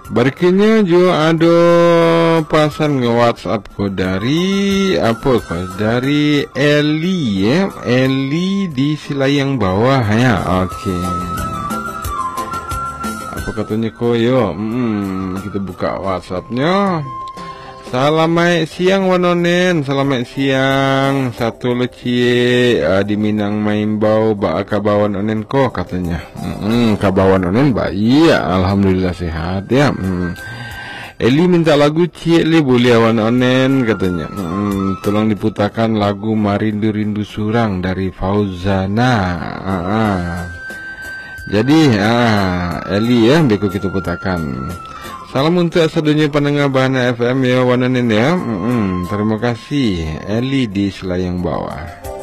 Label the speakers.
Speaker 1: Berikutnya juga ada pesan nge WhatsApp ko dari apa ko? Dari Eli ya, Eli di Selayang Bawah ya. Oke. Apa katanya ko yo? Kita buka WhatsAppnya. Selamat siang wanonen, selamat siang. Satu leci di Minang Maimbau ba kabawan onen ko katanya. Kabawan onen baik ya, alhamdulillah sehat ya. Eli minta lagu Cie Le boleh awan onen katanya. Tolong diputarkan lagu Marindu Rindu Surang dari Fauzana. Jadi Eli ya beko kita putarkan. Salam untuk sedunia pendengar Bahana FM ya wananin ya. Terima kasih Eli di Selayang Bawah.